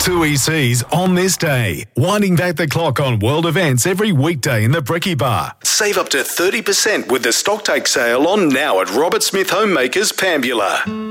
2EC's On This Day, winding back the clock on world events every weekday in the Brekkie Bar. Save up to 30% with the stocktake sale on now at Robert Smith Homemakers, Pambula.